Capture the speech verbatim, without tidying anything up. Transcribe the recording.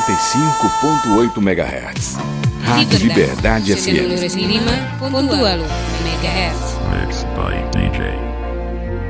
noventa e cinco ponto oito megahertz. Rádio Liberdade F M. noventa e cinco ponto oito megahertz. Mixed by D J